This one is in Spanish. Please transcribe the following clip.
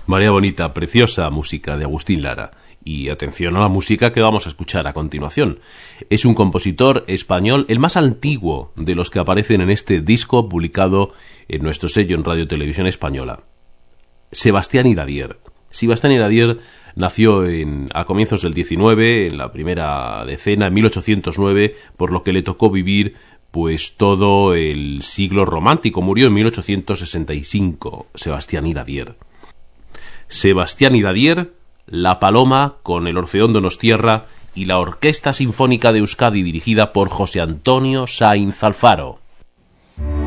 María Bonita, preciosa música de Agustín Lara. Y atención a la música que vamos a escuchar a continuación. Es un compositor español, el más antiguo de los que aparecen en este disco publicado en nuestro sello en Radio Televisión Española. Sebastián Iradier. Sebastián Iradier nació a comienzos del 19, en la primera decena, en 1809, por lo que le tocó vivir pues todo el siglo romántico. Murió en 1865, Sebastián Iradier. Sebastián Iradier, La Paloma, con el Orfeón Donostierra y la Orquesta Sinfónica de Euskadi, dirigida por José Antonio Sainz Alfaro.